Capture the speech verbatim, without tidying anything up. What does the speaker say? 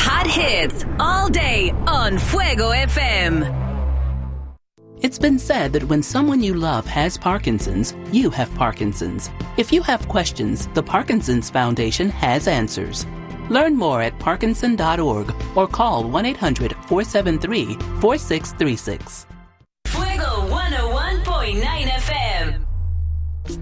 hot hits all day on Fuego F M. It's been said that when someone you love has Parkinson's, you have Parkinson's. If you have questions, the Parkinson's Foundation has answers. Learn more at parkinson dot org or call one eight hundred four seven three four six three six. Fuego one oh one point nine